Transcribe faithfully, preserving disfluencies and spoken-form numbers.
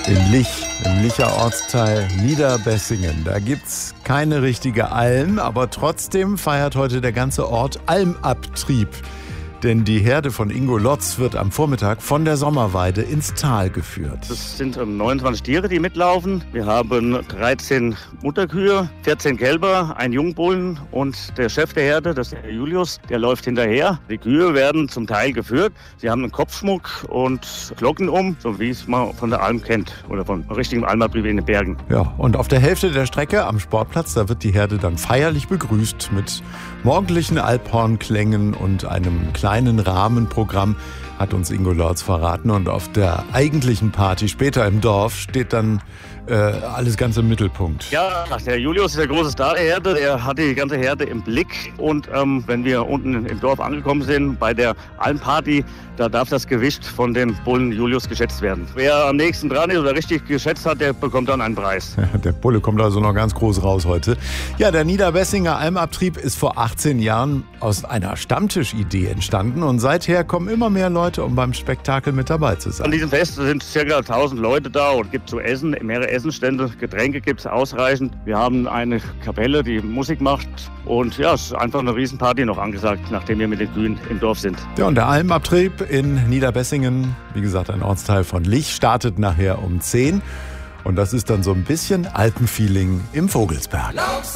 In Lich, im Licher Ortsteil Niederbessingen. Da gibt's keine richtige Alm, aber trotzdem feiert heute der ganze Ort Almabtrieb. Denn die Herde von Ingo Lotz wird am Vormittag von der Sommerweide ins Tal geführt. Das sind neunundzwanzig Tiere, die mitlaufen. Wir haben dreizehn Mutterkühe, vierzehn Kälber, einen Jungbullen und der Chef der Herde, das ist der Julius, der läuft hinterher. Die Kühe werden zum Teil geführt. Sie haben einen Kopfschmuck und Glocken um, so wie es man von der Alm kennt oder von richtigem Almabtrieb in den Bergen. Ja, und auf der Hälfte der Strecke am Sportplatz, da wird die Herde dann feierlich begrüßt mit morgendlichen Alphornklängen und einem kleinen Rahmenprogramm, hat uns Ingo Lotz verraten. Und auf der eigentlichen Party später im Dorf steht dann äh, alles ganz im Mittelpunkt. Ja, der Julius ist der große Star der Herde. Er hat die ganze Herde im Blick. Und ähm, wenn wir unten im Dorf angekommen sind, bei der Almparty, da darf das Gewicht von dem Bullen Julius geschätzt werden. Wer am nächsten dran ist oder richtig geschätzt hat, der bekommt dann einen Preis. Der Bulle kommt also noch ganz groß raus heute. Ja, der Niederbessinger Almabtrieb ist vor achtzehn Jahren aus einer Stammtischidee entstanden. Und seither kommen immer mehr Leute, um beim Spektakel mit dabei zu sein. An diesem Fest sind ca. tausend Leute da und gibt zu essen, mehrere Essenstände, Getränke gibt es ausreichend. Wir haben eine Kapelle, die Musik macht und ja, es ist einfach eine Riesenparty noch angesagt, nachdem wir mit den Kühen im Dorf sind. Ja, und der Almabtrieb in Niederbessingen, wie gesagt ein Ortsteil von Lich, startet nachher um zehn und das ist dann so ein bisschen Alpenfeeling im Vogelsberg.